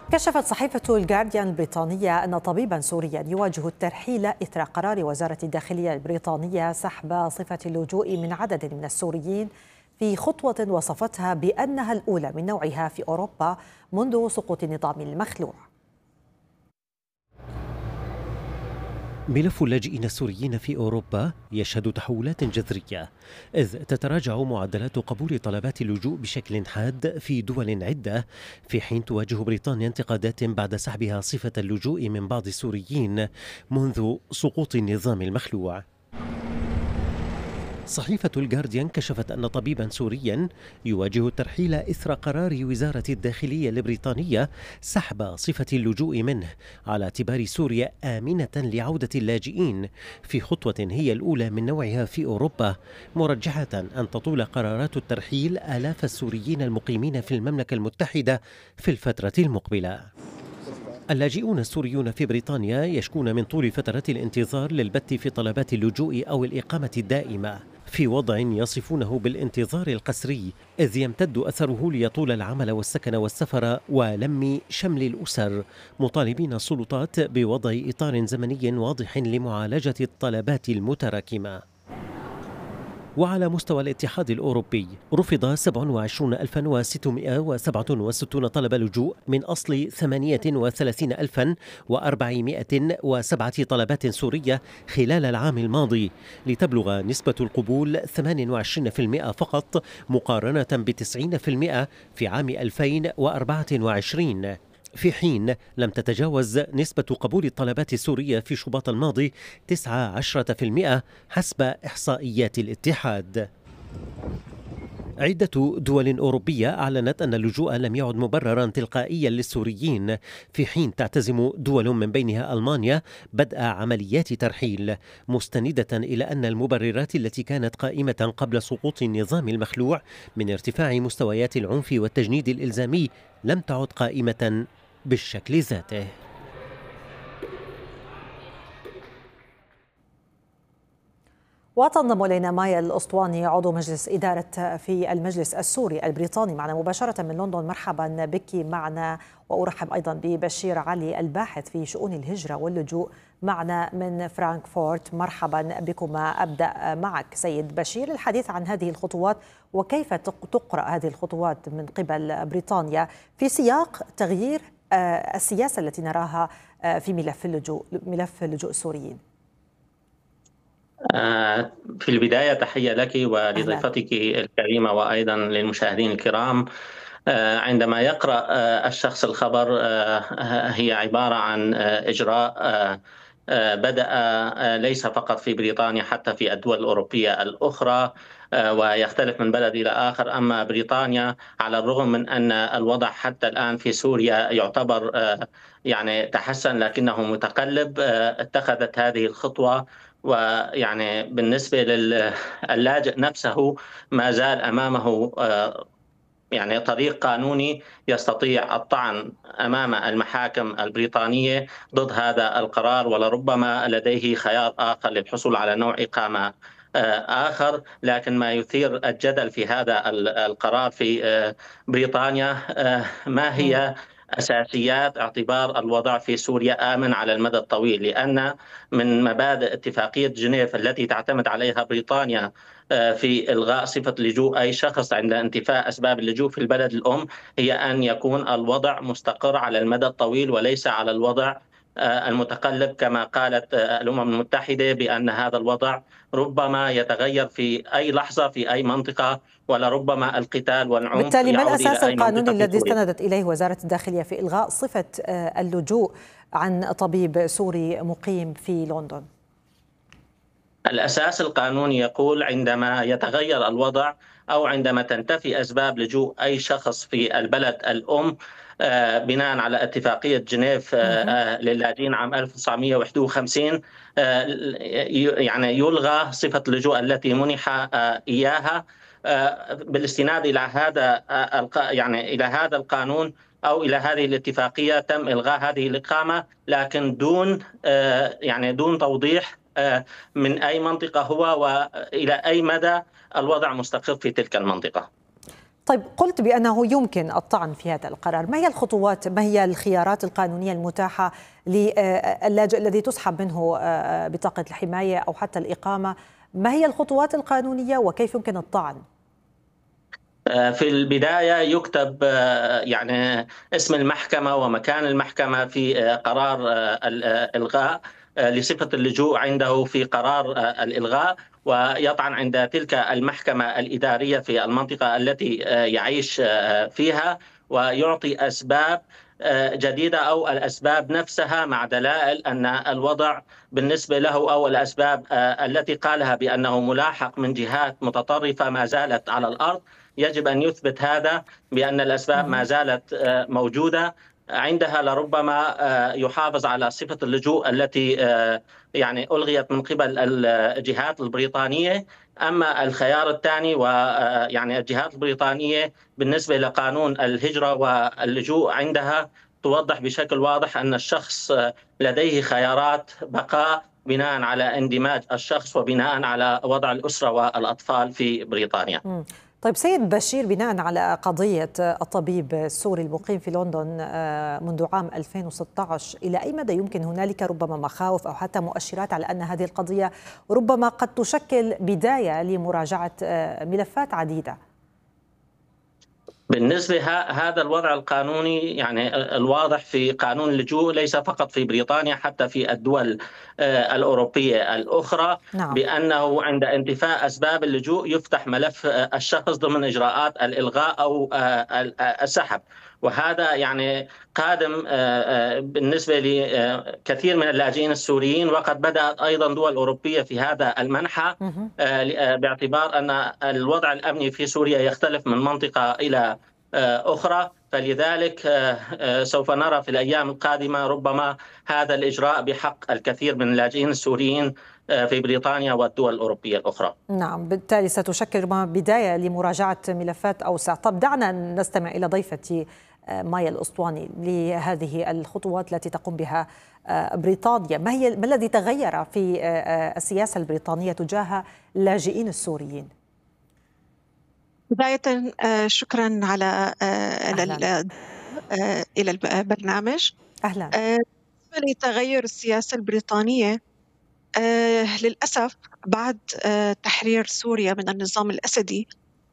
كشفت صحيفة الجارديان البريطانية أن طبيبا سوريا يواجه الترحيل إثر قرار وزارة الداخلية البريطانية سحب صفة اللجوء من عدد من السوريين في خطوة وصفتها بأنها الأولى من نوعها في أوروبا منذ سقوط النظام المخلوع. ملف اللاجئين السوريين في أوروبا يشهد تحولات جذرية، إذ تتراجع معدلات قبول طلبات اللجوء بشكل حاد في دول عدة، في حين تواجه بريطانيا انتقادات بعد سحبها صفة اللجوء من بعض السوريين منذ سقوط النظام المخلوع. صحيفة الجارديان كشفت أن طبيبا سوريا يواجه الترحيل إثر قرار وزارة الداخلية البريطانية سحب صفة اللجوء منه على اعتبار سوريا آمنة لعودة اللاجئين، في خطوة هي الأولى من نوعها في أوروبا، مرجحة أن تطول قرارات الترحيل آلاف السوريين المقيمين في المملكة المتحدة في الفترة المقبلة. اللاجئون السوريون في بريطانيا يشكون من طول فترات الانتظار للبت في طلبات اللجوء أو الإقامة الدائمة، في وضع يصفونه بالانتظار القسري، إذ يمتد أثره ليطول العمل والسكن والسفر ولم شمل الأسر، مطالبين السلطات بوضع إطار زمني واضح لمعالجة الطلبات المتراكمة. وعلى مستوى الاتحاد الأوروبي رفض 27667 طلب لجوء من أصل 38407 طلبات سورية خلال العام الماضي، لتبلغ نسبة القبول 28% فقط مقارنة ب90% في عام 2024، في حين لم تتجاوز نسبة قبول الطلبات السورية في شباط الماضي 19% حسب إحصائيات الاتحاد. عدة دول أوروبية أعلنت أن اللجوء لم يعد مبررا تلقائيا للسوريين، في حين تعتزم دول من بينها ألمانيا بدء عمليات ترحيل، مستندة إلى أن المبررات التي كانت قائمة قبل سقوط النظام المخلوع من ارتفاع مستويات العنف والتجنيد الإلزامي لم تعد قائمة بالشكل ذاته. وتنضم إلينا مايا الأسطواني عضو مجلس إدارة في المجلس السوري البريطاني معنا مباشرة من لندن. مرحبا بك معنا، وأرحب أيضا ببشير علي الباحث في شؤون الهجرة واللجوء معنا من فرانكفورت. مرحبا بكما. أبدأ معك سيد بشير الحديث عن هذه الخطوات وكيف تقرأ هذه الخطوات من قبل بريطانيا في سياق تغيير السياسة التي نراها في ملف اللجوء السوريين. في البداية تحية لك ولضيفتك الكريمة وأيضا للمشاهدين الكرام. عندما يقرأ الشخص الخبر هي عبارة عن إجراء بدأ ليس فقط في بريطانيا، حتى في الدول الأوروبية الأخرى، ويختلف من بلد إلى آخر. أما بريطانيا على الرغم من أن الوضع حتى الآن في سوريا يعتبر يعني تحسن لكنه متقلب، اتخذت هذه الخطوة. ويعني بالنسبة للاجئ نفسه ما زال أمامه يعني طريق قانوني يستطيع الطعن أمام المحاكم البريطانية ضد هذا القرار، ولربما لديه خيار آخر للحصول على نوع إقامة آخر. لكن ما يثير الجدل في هذا القرار في بريطانيا ما هي أساسيات اعتبار الوضع في سوريا آمن على المدى الطويل، لأن من مبادئ اتفاقية جنيف التي تعتمد عليها بريطانيا في إلغاء صفة لجوء أي شخص عند انتفاء أسباب اللجوء في البلد الأم هي أن يكون الوضع مستقر على المدى الطويل وليس على الوضع المتقلب، كما قالت الأمم المتحدة بأن هذا الوضع ربما يتغير في أي لحظة في أي منطقة، ولربما القتال والعنف. بالتالي ما الأساس القانوني الذي استندت إليه وزارة الداخلية في إلغاء صفة اللجوء عن طبيب سوري مقيم في لندن؟ الأساس القانوني يقول عندما يتغير الوضع أو عندما تنتفي أسباب لجوء أي شخص في البلد الأم بناء على اتفاقية جنيف للاجئين عام 1951 يعني يلغى صفة اللجوء التي منح إياها بالاستناد إلى هذا يعني إلى هذا القانون أو إلى هذه الاتفاقية. تم إلغاء هذه الإقامة لكن دون يعني دون توضيح من أي منطقة هو وإلى أي مدى الوضع مستقر في تلك المنطقة. طيب، قلت بأنه يمكن الطعن في هذا القرار، ما هي الخطوات، ما هي الخيارات القانونية المتاحة للاجئ الذي تسحب منه بطاقة الحماية أو حتى الإقامة؟ ما هي الخطوات القانونية وكيف يمكن الطعن؟ في البداية يكتب يعني اسم المحكمة ومكان المحكمة في قرار الإلغاء لصفة اللجوء عنده في قرار الإلغاء، ويطعن عند تلك المحكمة الإدارية في المنطقة التي يعيش فيها، ويعطي أسباب جديدة أو الأسباب نفسها مع دلائل أن الوضع بالنسبة له أو الأسباب التي قالها بأنه ملاحق من جهات متطرفة ما زالت على الأرض. يجب أن يثبت هذا بأن الأسباب ما زالت موجودة. عندها لربما يحافظ على صفة اللجوء التي يعني ألغيت من قبل الجهات البريطانية. أما الخيار الثاني ويعني الجهات البريطانية بالنسبة لقانون الهجرة واللجوء عندها توضح بشكل واضح أن الشخص لديه خيارات بقاء بناء على اندماج الشخص وبناء على وضع الأسرة والأطفال في بريطانيا. طيب سيد بشير، بناء على قضية الطبيب السوري المقيم في لندن منذ عام 2016، إلى أي مدى يمكن هنالك ربما مخاوف أو حتى مؤشرات على أن هذه القضية ربما قد تشكل بداية لمراجعة ملفات عديدة؟ بالنسبة هذا الوضع القانوني يعني الواضح في قانون اللجوء ليس فقط في بريطانيا، حتى في الدول الأوروبية الأخرى. نعم. بأنه عند انتفاء أسباب اللجوء يفتح ملف الشخص ضمن إجراءات الإلغاء أو السحب، وهذا يعني قادم بالنسبة لكثير من اللاجئين السوريين، وقد بدأت أيضا دول أوروبية في هذا المنحى باعتبار أن الوضع الأمني في سوريا يختلف من منطقة إلى أخرى. فلذلك سوف نرى في الأيام القادمة ربما هذا الإجراء بحق الكثير من اللاجئين السوريين في بريطانيا والدول الأوروبية الأخرى. نعم، بالتالي ستشكل بداية لمراجعة ملفات أوسع. طب دعنا نستمع إلى ضيفتي مايا الأسطواني لهذه الخطوات التي تقوم بها بريطانيا. ما الذي تغير في السياسة البريطانية تجاه اللاجئين السوريين؟ بداية شكرا على إلى البرنامج. أهلا. لتغير السياسة البريطانية، للأسف بعد تحرير سوريا من النظام الأسدي،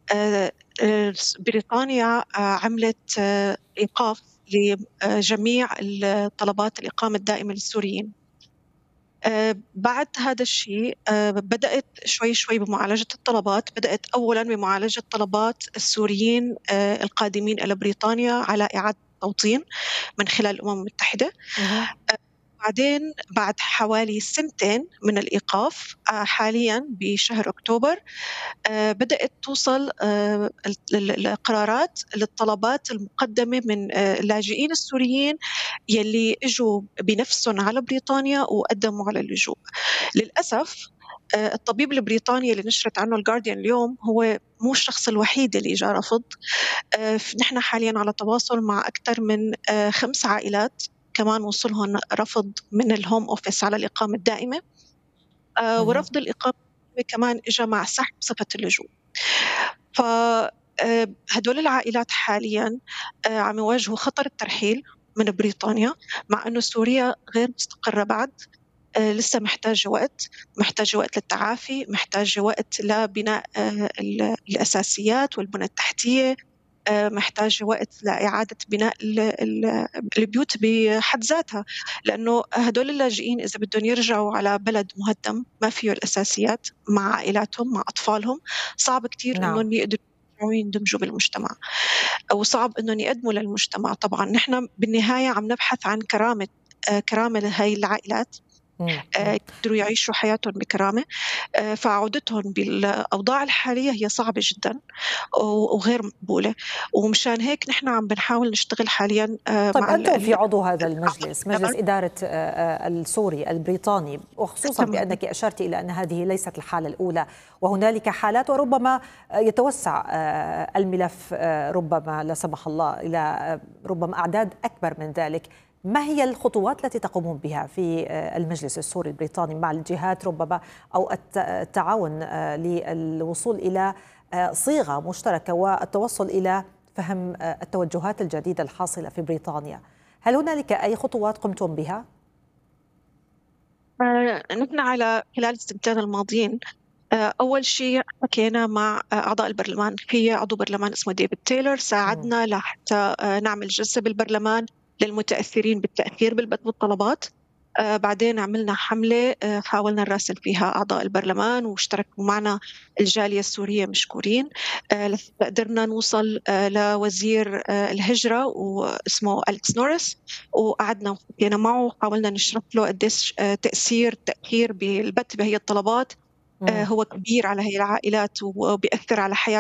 بريطانيا عملت إيقاف لجميع طلبات الإقامة الدائمة للسوريين. بعد هذا الشيء بدأت شوي بمعالجة الطلبات. بدأت أولاً بمعالجة طلبات السوريين القادمين إلى بريطانيا على إعادة توطين من خلال الأمم المتحدة. بعدين بعد حوالي 2 من الإيقاف، حالياً بشهر أكتوبر بدأت توصل القرارات للطلبات المقدمة من اللاجئين السوريين يلي اجوا بنفسهم على بريطانيا وقدموا على اللجوء. للأسف الطبيب البريطاني اللي نشرت عنه الجارديان اليوم هو مو الشخص الوحيد اللي جاء رفض. نحن حاليا على تواصل مع أكثر من 5 عائلات كمان وصلهم رفض من الهوم أوفيس على الإقامة الدائمة، ورفض الإقامة كمان إجا مع سحب صفة اللجوء. فهدول العائلات حاليا عم يواجهوا خطر الترحيل من بريطانيا، مع أنه سوريا غير مستقرة بعد. لسه محتاجة وقت للتعافي، محتاجة وقت لبناء الأساسيات والبنى التحتية، محتاجة وقت لإعادة بناء البيوت بحد ذاتها، لأنه هدول اللاجئين إذا بدهم يرجعوا على بلد مهدم ما فيه الأساسيات مع عائلاتهم مع أطفالهم، صعب كتير أنهم يقدروا يندمجوا بالمجتمع، أو صعب أنهم يقدموا للمجتمع. طبعا نحن بالنهاية عم نبحث عن كرامة لهي العائلات، يقدروا يعيشوا حياتهم بكرامة. فعودتهم بالأوضاع الحالية هي صعبة جدا وغير مقبولة، ومشان هيك نحن عم بنحاول نشتغل حاليا. طيب أنتم في عضو هذا المجلس، مجلس إدارة السوري البريطاني، وخصوصا بأنك أشرت إلى أن هذه ليست الحالة الأولى وهنالك حالات وربما يتوسع الملف ربما لا سمح الله إلى ربما أعداد أكبر من ذلك. ما هي الخطوات التي تقومون بها في المجلس السوري البريطاني مع الجهات ربما أو التعاون للوصول إلى صيغة مشتركة والتوصل إلى فهم التوجهات الجديدة الحاصلة في بريطانيا. هل هنالك أي خطوات قمتم بها؟ نحن على خلال السنتين الماضيين أول شيء حكينا مع أعضاء البرلمان. في عضو برلمان اسمه ديفيد تايلور ساعدنا لحتى نعمل جلسة بالبرلمان للمتأثرين بالتأخير بالطلبات. بعدين عملنا حملة حاولنا نراسل فيها أعضاء البرلمان واشتركوا معنا الجالية السورية مشكورين. قدرنا نوصل لوزير الهجرة واسمه أليكس نورس، وقعدنا وحكينا معه وحاولنا نشرح له قديش تأثير التأخير بالبت بهي الطلبات هو كبير على هي العائلات وبيأثر على حياة